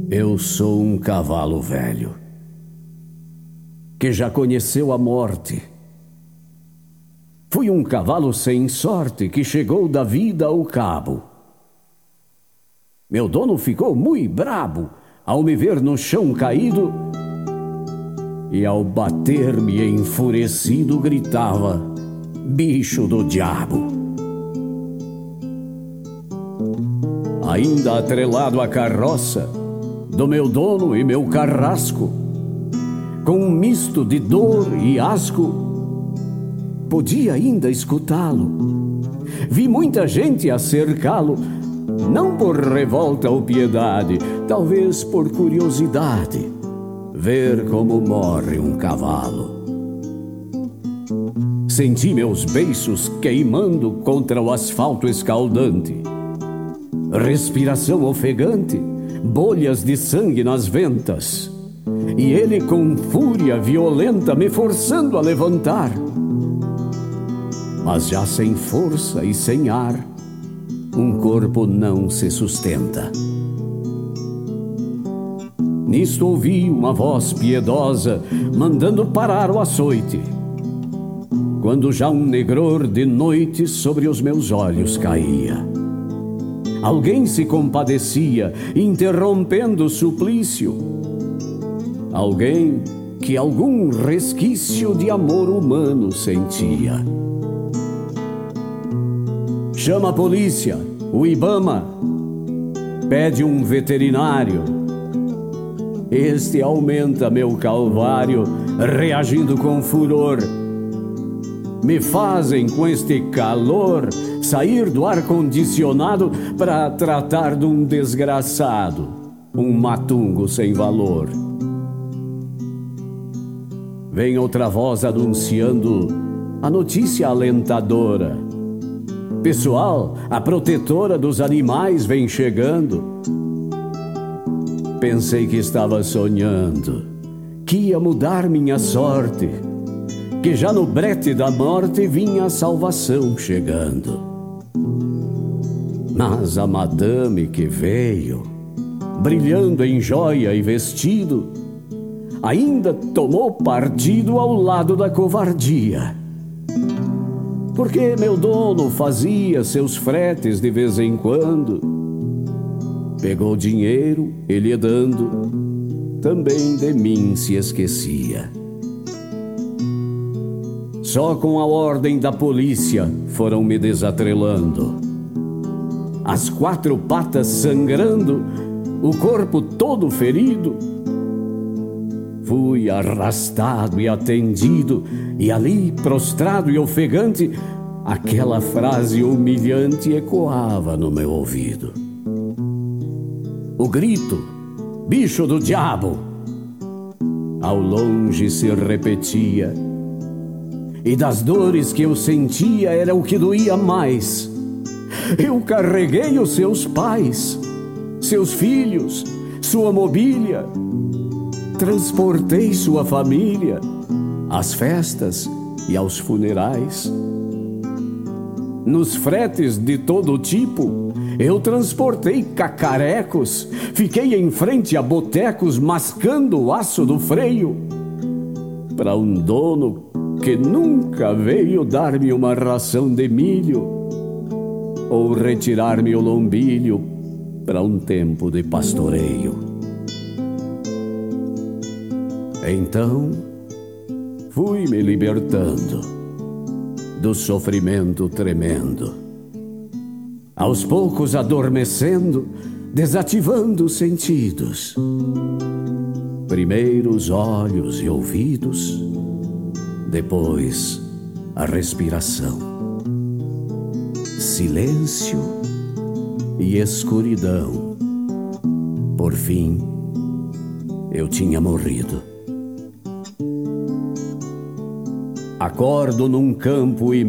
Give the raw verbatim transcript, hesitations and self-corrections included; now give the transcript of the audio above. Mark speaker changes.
Speaker 1: Eu sou um cavalo velho, que já conheceu a morte. Fui um cavalo sem sorte, que chegou da vida ao cabo. Meu dono ficou muito brabo, ao me ver no chão caído, e ao bater-me enfurecido gritava: bicho do diabo. Ainda atrelado à carroça do meu dono e meu carrasco, com um misto de dor e asco, podia ainda escutá-lo. Vi muita gente a cercá-lo, não por revolta ou piedade, talvez por curiosidade, ver como morre um cavalo. Senti meus beiços queimando contra o asfalto escaldante, respiração ofegante, bolhas de sangue nas ventas, e ele com fúria violenta me forçando a levantar. Mas já sem força e sem ar, um corpo não se sustenta. Nisto ouvi uma voz piedosa mandando parar o açoite, quando já um negror de noite sobre os meus olhos caía. Alguém se compadecia, interrompendo o suplício. Alguém que algum resquício de amor humano sentia. Chama a polícia, o Ibama, pede um veterinário. Este aumenta meu calvário, reagindo com furor. Me fazem com este calor sair do ar-condicionado para tratar de um desgraçado, um matungo sem valor. Vem outra voz anunciando a notícia alentadora. Pessoal, a protetora dos animais vem chegando. Pensei que estava sonhando, que ia mudar minha sorte, que já no brete da morte vinha a salvação chegando. Mas a madame que veio, brilhando em joia e vestido, ainda tomou partido ao lado da covardia. Porque meu dono fazia seus fretes de vez em quando, pegou dinheiro, ele dando, também de mim se esquecia. Só com a ordem da polícia foram me desatrelando. As quatro patas sangrando, o corpo todo ferido. Fui arrastado e atendido, e ali, prostrado e ofegante, aquela frase humilhante ecoava no meu ouvido. O grito, bicho do diabo, ao longe se repetia, e das dores que eu sentia era o que doía mais. Eu carreguei os seus pais, seus filhos, sua mobília, transportei sua família às festas e aos funerais. Nos fretes de todo tipo, eu transportei cacarecos, fiquei em frente a botecos mascando o aço do freio, para um dono que nunca veio dar-me uma ração de milho ou retirar-me o lombilho para um tempo de pastoreio. Então, fui me libertando do sofrimento tremendo, aos poucos adormecendo, desativando os sentidos. Primeiro os olhos e ouvidos, depois a respiração. Silêncio e escuridão. Por fim, eu tinha morrido. Acordo num campo